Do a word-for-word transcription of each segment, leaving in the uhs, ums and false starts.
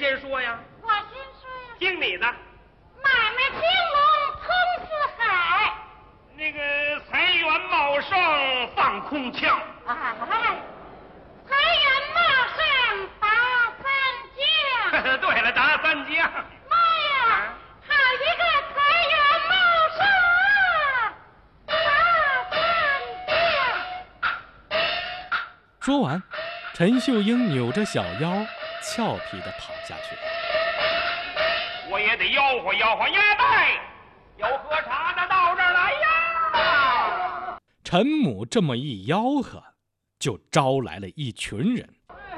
先说呀？ 我先说呀。 听你的。 买卖兴隆通四海。 那个财源茂盛放空腔。 哎，财源茂盛打三江。 对了，打三江。 妈呀，好一个财源茂盛啊！打三江。 说完，陈秀英扭着小腰，俏皮地跑下去。 我也得吆喝吆喝呀，带有喝茶的到这儿来呀！ 陈母这么一吆喝，就招来了一群人。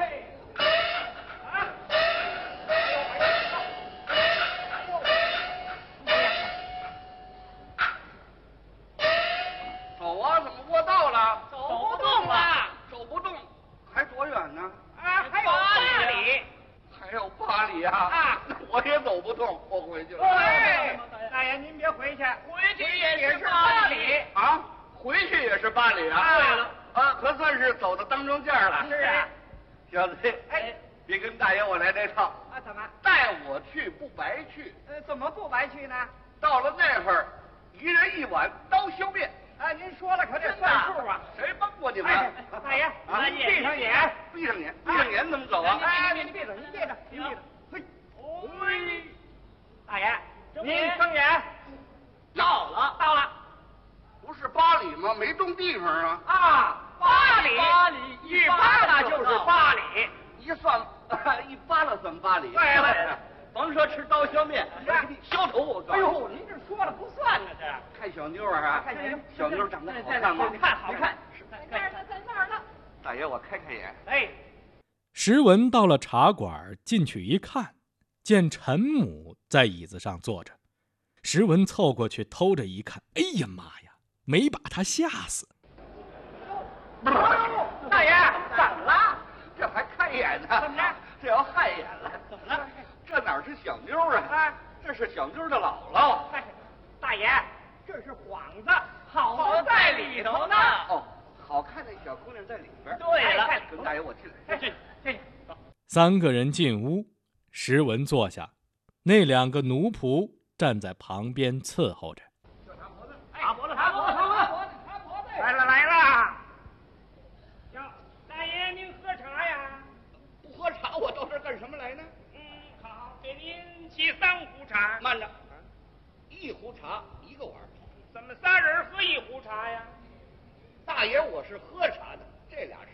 走啊，怎么过道了？ 走不动了， 走不动，还多远呢？ 啊，还有八里。 还有八里啊！ 啊， 那我也走不动，我回去了。 哎，大爷您别回去，回去也是八里啊，回去也是八里啊。 对了， 啊，可算是走到当中间了。 是啊， 小子，哎，别跟大爷我来这套。 啊，怎么？ 带我去不白去。 呃，怎么不白去呢？ 到了那会儿，一人一碗刀削面。 啊，您说了可得算数啊！ 谁帮过你们？ 大爷， 啊， 闭上眼， 闭上眼，闭上眼怎么走啊？ 哎，你闭着，你闭着，你闭着。嘿，嘿，大爷，您睁眼。到了，到了。 不是八里吗？没动地方啊。 啊，八里，八里，一扒拉就是八里， 一算一扒拉算八里。 对了， 甭说吃刀削面，我给你削头我告诉你。 哎呦，您这说了不算呢，这看小妞啊， 看小妞， 小妞长得好看吗？ 你看，好看。 在那儿呢，在那儿呢。 大爷，我开开眼。 哎， 石文到了茶馆，进去一看，见陈母在椅子上坐着。石文凑过去偷着一看，哎呀妈呀，没把他吓死。 大爷，怎么了？ 这还开眼呢？ 怎么着？ 这要害眼了？ 怎么了？ 这哪是小妞啊？ 啊， 这是小妞的姥姥。 哎，大爷，这是幌子，好在里头呢。 哦，好看的小姑娘在里边。 对了， 跟大爷我进来。 这这走。 三个人进屋，石文坐下，那两个奴仆站在旁边伺候着。 擦脖子，擦脖子，擦脖子，擦脖子。来了来了。哟，大爷您喝茶呀？ 不喝茶，我到这儿干什么来呢？ 嗯，好，给您沏三壶茶。 慢着，一壶茶一个碗。 怎么仨人喝一壶茶呀？ 大爷，我是喝茶的，这俩